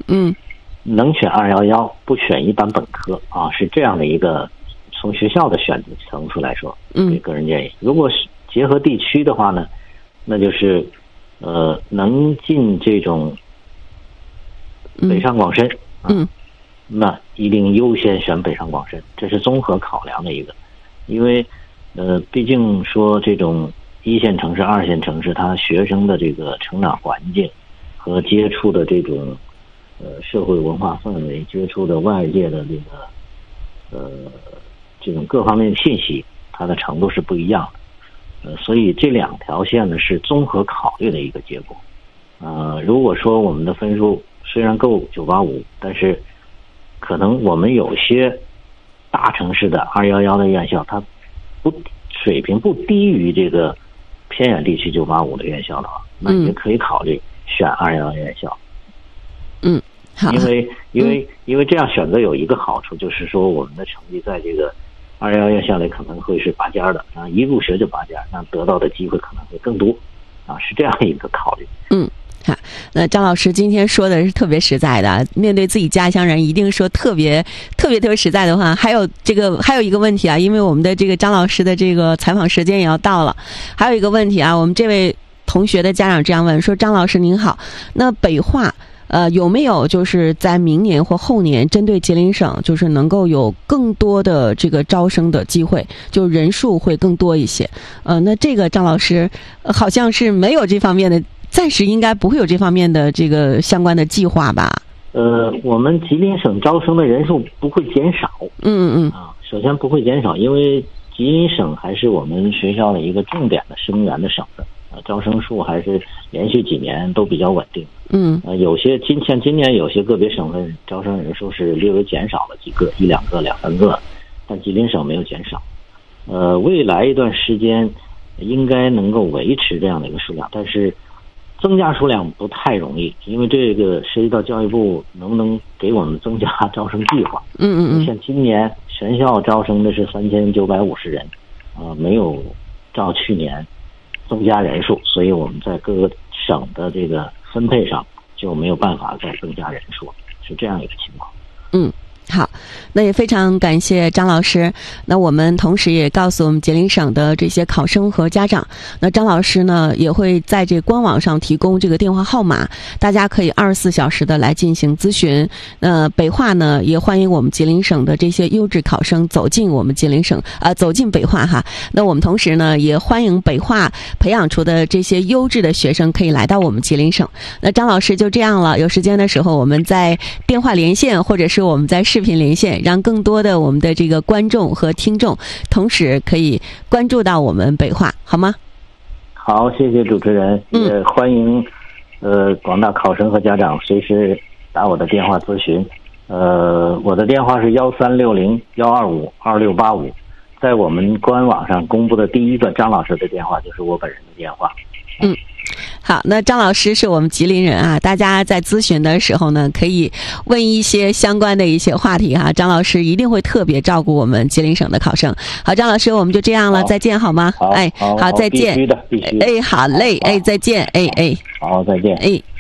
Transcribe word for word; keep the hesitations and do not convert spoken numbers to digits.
嗯， 能选二幺幺，不选一般本科啊，是这样的一个从学校的选择层次来说， 嗯， 给个人建议。如果是结合地区的话呢，那就是呃能进这种北上广深， 嗯， 啊、那一定优先选北上广深，这是综合考量的一个，因为呃毕竟说这种一线城市、二线城市，它学生的这个成长环境和接触的这种呃社会文化氛围、接触的外界的这个呃这种各方面的信息，它的程度是不一样的。呃，所以这两条线呢是综合考虑的一个结果。呃，如果说我们的分数虽然够九八五，但是可能我们有些大城市的二幺幺的院校，它不水平不低于这个偏远地区九八五的院校的话，那也可以考虑选二幺幺院校。 嗯，好， 因为因为因为这样选择有一个好处，就是说我们的成绩在这个二幺幺院校里可能会是拔尖的，啊，一入学就拔尖，那得到的机会可能会更多，啊，是这样一个考虑。 嗯。好，那张老师今天说的是特别实在的，面对自己家乡人一定说特别特别特别实在的话。还有这个还有一个问题啊，因为我们的这个张老师的这个采访时间也要到了，还有一个问题啊，我们这位同学的家长这样问说：张老师您好，那北化呃有没有就是在明年或后年针对吉林省就是能够有更多的这个招生的机会，就人数会更多一些？呃，那这个张老师、呃、好像是没有这方面的。暂时应该不会有这方面的这个相关的计划吧？ 呃，我们吉林省招生的人数不会减少。 嗯嗯啊，首先不会减少，因为吉林省还是我们学校的一个重点的生源的省份啊，招生数还是连续几年都比较稳定。 嗯， 呃，有些今像今年有些个别省份招生人数是略微减少了几个，一两个、两三个，但吉林省没有减少。呃，未来一段时间应该能够维持这样的一个数量，但是增加数量不太容易，因为这个涉及到教育部能不能给我们增加招生计划。 嗯嗯嗯。 像今年全校招生的是三千九百五十人，啊、呃，没有照去年增加人数，所以我们在各个省的这个分配上就没有办法再增加人数，是这样一个情况。 嗯。好，那也非常感谢张老师。那我们同时也告诉我们吉林省的这些考生和家长，那张老师呢也会在这官网上提供这个电话号码，大家可以二十四小时的来进行咨询。那北化呢也欢迎我们吉林省的这些优质考生走进我们吉林省啊、呃，走进北化哈。那我们同时呢也欢迎北化培养出的这些优质的学生可以来到我们吉林省。那张老师就这样了，有时间的时候我们在电话连线，或者是我们在视频连线，让更多的我们的这个观众和听众同时可以关注到我们北化，好吗？ 好，谢谢主持人，也欢迎呃广大考生和家长随时打我的电话咨询。呃，我的电话是幺三六零幺二五二六八五，在我们官网上公布的第一个张老师的电话就是我本人的电话。 嗯。好，那张老师是我们吉林人啊，大家在咨询的时候呢，可以问一些相关的一些话题哈、啊，张老师一定会特别照顾我们吉林省的考生。好，张老师，我们就这样了，再见好吗？ 好， 哎， 好， 好，再见。 必须的，必须的。 哎，好嘞，哎，再见，哎哎， 好，再见。 哎。